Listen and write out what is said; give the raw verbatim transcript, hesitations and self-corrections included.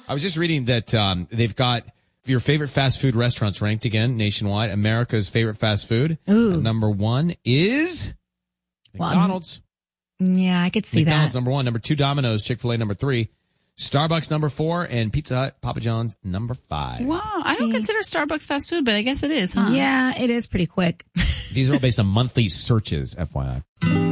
I was just reading that um, they've got your favorite fast food restaurants ranked again nationwide. America's favorite fast food. Ooh. Number one is McDonald's. Well, yeah, I could see McDonald's that. number one. Number two, Domino's. Chick-fil-A number three. Starbucks number four. And Pizza Hut, Papa John's number five. Wow. I don't consider Starbucks fast food, but I guess it is, huh? Yeah, it is pretty quick. These are all based on monthly searches, F Y I.